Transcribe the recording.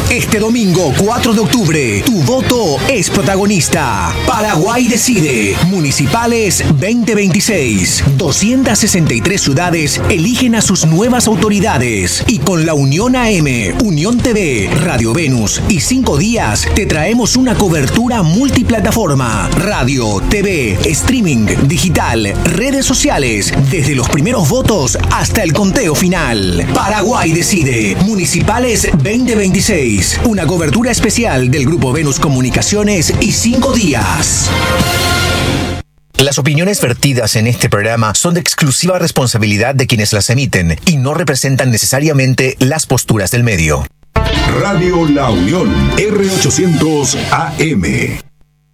Este domingo 4 de octubre, tu voto es protagonista. Paraguay decide. Municipales 2026. 263 ciudades eligen a sus nuevas autoridades. Y con la Unión AM, Unión TV, Radio Venus y 5 días te traemos una cobertura multiplataforma. Radio, TV, streaming, digital, redes sociales. Desde los primeros votos hasta el conteo final. Paraguay decide. Municipales 2026. Una cobertura especial del Grupo Venus Comunicaciones y 5 días. Las opiniones vertidas en este programa son de exclusiva responsabilidad de quienes las emiten y no representan necesariamente las posturas del medio. Radio La Unión, R800 AM.